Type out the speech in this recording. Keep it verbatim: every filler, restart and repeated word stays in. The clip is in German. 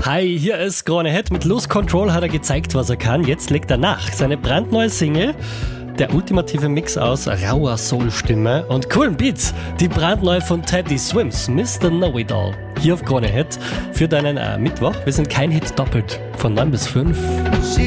Hi, hier ist Krone Hit. Mit Lose Control hat er gezeigt, was er kann. Jetzt legt er nach. Seine brandneue Single, der ultimative Mix aus rauer Soul-Stimme und coolen Beats. Die brandneue von Teddy Swims, Mister Know-It-All. Hier auf Krone Hit für deinen äh, Mittwoch. Wir sind kein Hit doppelt. Von neun bis fünf.